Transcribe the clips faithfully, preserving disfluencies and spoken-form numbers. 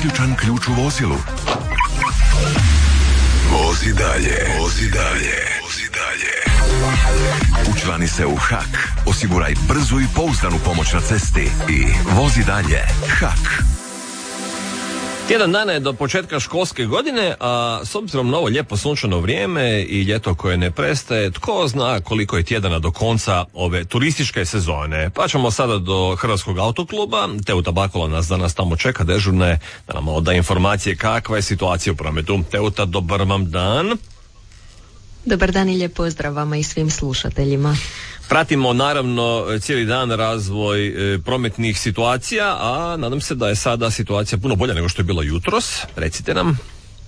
uključan ključ u vozilu. Vozi dalje, vozi dalje, vozi dalje. Učlani se u Hak, osiguraj brzu i pouzdanu pomoć na cesti i vozi dalje. Hak. Tjedan dana je do početka školske godine, a s obzirom na ovo lijepo sunčano vrijeme i ljeto koje ne prestaje, tko zna koliko je tjedana do konca ove turističke sezone. Pa ćemo sada do Hrvatskog autokluba. Teuta Bakola nas danas tamo čeka, dežurna je, da nam oda informacije kakva je situacija u prometu. Teuta, dobar vam dan. Dobar dan i lijep pozdrav vama i svim slušateljima. Pratimo naravno cijeli dan razvoj e, prometnih situacija, a nadam se da je sada situacija puno bolja nego što je bilo jutros. Recite nam.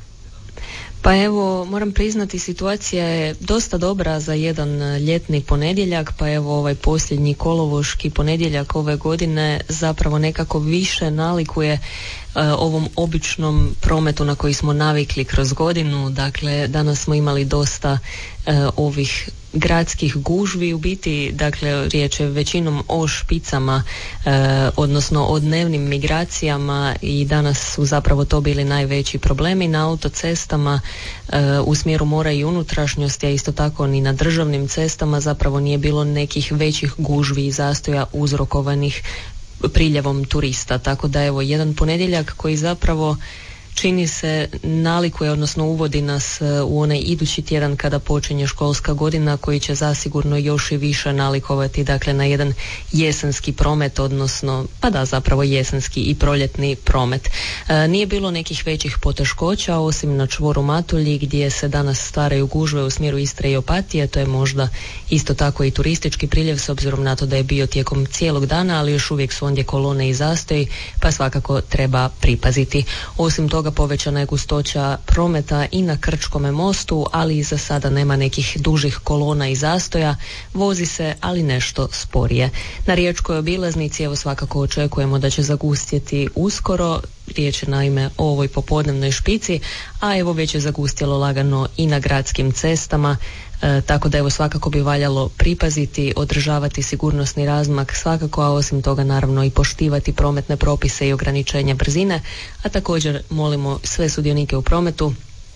Pa evo, moram priznati, situacija je dosta dobra za jedan ljetni ponedjeljak, pa evo ovaj posljednji kolovoški ponedjeljak ove godine zapravo nekako više nalikuje e, ovom običnom prometu na koji smo navikli kroz godinu. Dakle, danas smo imali dosta e, ovih gradskih gužvi, u biti, dakle, riječ je većinom o špicama, e, odnosno o dnevnim migracijama, i danas su zapravo to bili najveći problemi na autocestama e, u smjeru mora i unutrašnjosti, a isto tako ni na državnim cestama zapravo nije bilo nekih većih gužvi i zastoja uzrokovanih priljevom turista, tako da evo jedan ponedjeljak koji zapravo čini se nalikuje, odnosno uvodi nas u onaj idući tjedan kada počinje školska godina, koji će zasigurno još i više nalikovati, dakle, na jedan jesenski promet, odnosno, pa da, zapravo jesenski i proljetni promet. E, nije bilo nekih većih poteškoća, osim na čvoru Matulji gdje se danas stvaraju gužve u smjeru Istre i Opatije. To je možda isto tako i turistički priljev s obzirom na to da je bio tijekom cijelog dana, ali još uvijek su ondje kolone i zastoji, pa svakako treba pripaziti. Osim toga, povećana je gustoća prometa i na Krčkome mostu, ali i za sada nema nekih dužih kolona i zastoja. Vozi se, ali nešto sporije. Na Riječkoj obilaznici evo svakako očekujemo da će zagustjeti uskoro. Riječ je naime o ovoj popodnevnoj špici, a evo već je zagustjelo lagano i na gradskim cestama. E, tako da evo svakako bi valjalo pripaziti, održavati sigurnosni razmak svakako, a osim toga naravno i poštivati prometne propise i ograničenja brzine, a također molimo sve sudionike u prometu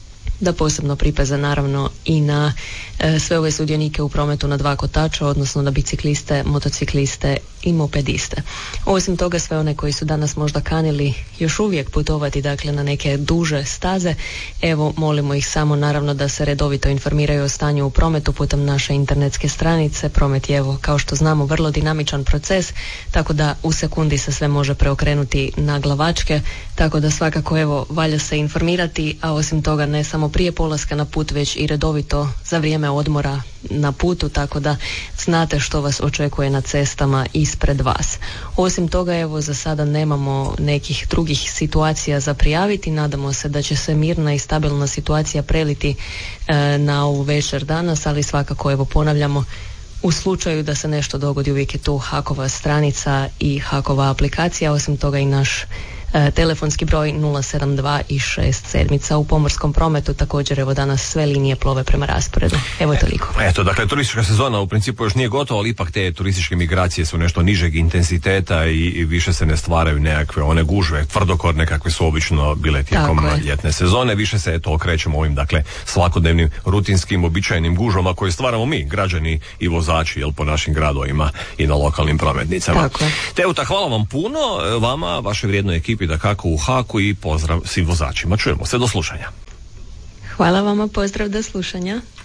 da posebno pripaze naravno i na e, sve ove sudionike u prometu na dva kotača, odnosno na bicikliste, motocikliste i mopediste. Osim toga, sve one koji su danas možda kanili još uvijek putovati, dakle, na neke duže staze, evo molimo ih samo naravno da se redovito informiraju o stanju u prometu putem naše internetske stranice. Promet je, evo, kao što znamo, vrlo dinamičan proces, tako da u sekundi se sve može preokrenuti na glavačke, tako da svakako evo valja se informirati, a osim toga ne samo prije polaska na put, već i redovito za vrijeme odmora na putu, tako da znate što vas očekuje na cestama ispred vas. Osim toga, evo, za sada nemamo nekih drugih situacija za prijaviti. Nadamo se da će se mirna i stabilna situacija preliti e, na ovu večer danas, ali svakako, evo, ponavljamo, u slučaju da se nešto dogodi uvijek je tu Hakova stranica i Hakova aplikacija, osim toga i naš E, telefonski broj nula sedam dva i šest sedmica. U pomorskom prometu također evo danas sve linije plove prema rasporedu. Evo toliko. Eto, dakle, turistička sezona u principu još nije gotova, ali ipak te turističke migracije su nešto nižeg intenziteta i, i više se ne stvaraju nekakve one gužve, tvrdokorne kakve su obično bile tijekom ljetne sezone. Više se eto okrećemo ovim, dakle, svakodnevnim, rutinskim, običajnim gužvama koje stvaramo mi, građani i vozači, jel, po našim gradovima i na lokalnim prometnicama. Teuta, hvala vam puno, vama, vašoj vrijednoj ekipi, da kako u Haku, i pozdrav svim vozačima. Čujemo se, do slušanja. Hvala vama, pozdrav, do slušanja.